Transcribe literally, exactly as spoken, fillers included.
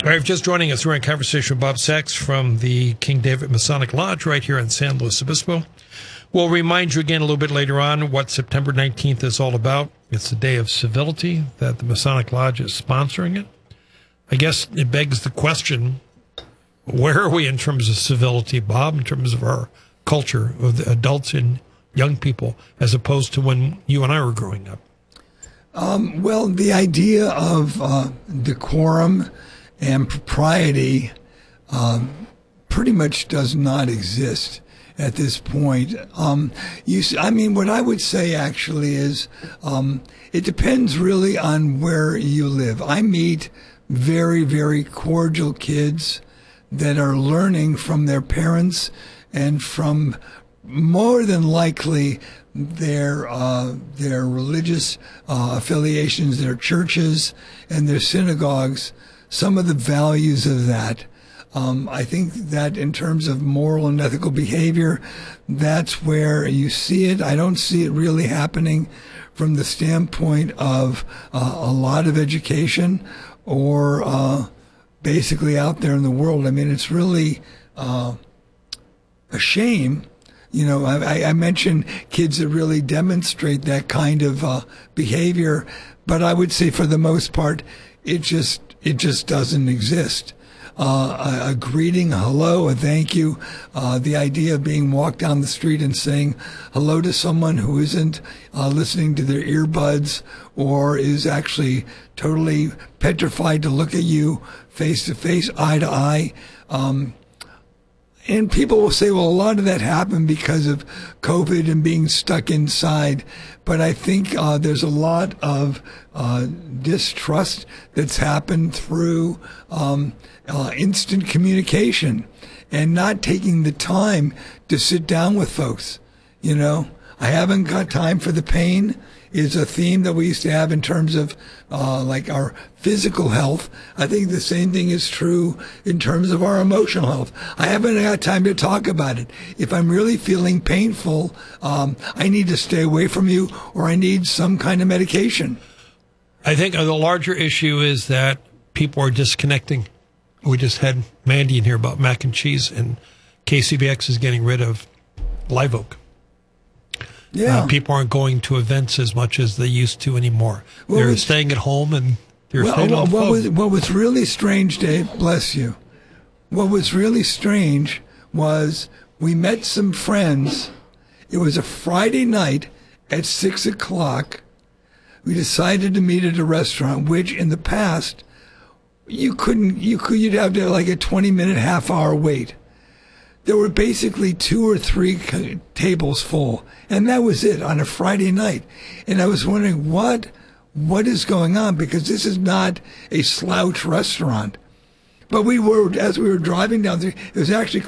All right, if just joining us, we're in conversation with Bob Sachs from the King David Masonic Lodge right here in San Luis Obispo. We'll remind you again a little bit later on what September nineteenth is all about. It's the Day of Civility that the Masonic Lodge is sponsoring it. I guess it begs the question, where are we in terms of civility, Bob, in terms of our culture of the adults and young people, as opposed to when you and I were growing up? Um, well, the idea of uh, decorum and propriety um, pretty much does not exist at this point. Um, you, I mean, what I would say actually is um, it depends really on where you live. I meet very, very cordial kids that are learning from their parents and from more than likely their uh, their religious uh, affiliations, their churches and their synagogues, some of the values of that. Um, I think that in terms of moral and ethical behavior, that's where you see it. I don't see it really happening from the standpoint of uh, a lot of education or uh, basically out there in the world. I mean, it's really uh, a shame. You know, I, I mentioned kids that really demonstrate that kind of uh, behavior, but I would say for the most part, it just it just doesn't exist. Uh, a, a greeting, a hello, a thank you, uh, the idea of being walked down the street and saying hello to someone who isn't uh, listening to their earbuds or is actually totally petrified to look at you face to face, eye to eye. Um, And people will say, well, a lot of that happened because of COVID and being stuck inside. But I think uh, there's a lot of uh, distrust that's happened through um, uh, instant communication and not taking the time to sit down with folks. You know, I haven't got time for the pain is a theme that we used to have in terms of uh, like our physical health. I think the same thing is true in terms of our emotional health. I haven't got time to talk about it. If I'm really feeling painful, um, I need to stay away from you or I need some kind of medication. I think the larger issue is that people are disconnecting. We just had Mandy in here about mac and cheese, and K C B X is getting rid of Live Oak. Yeah. Uh, people aren't going to events as much as they used to anymore. Well, they're was, staying at home and they're well, staying well, on the what phone. was, what was really strange, Dave, bless you, what was really strange was we met some friends. It was a Friday night at six o'clock. We decided to meet at a restaurant, which in the past, you couldn't, you could, you'd have to like a twenty minute, half hour wait. There were basically two or three tables full, and that was it on a Friday night. And I was wondering, what, what is going on? Because this is not a slouch restaurant. But we were, as we were driving down there, it was actually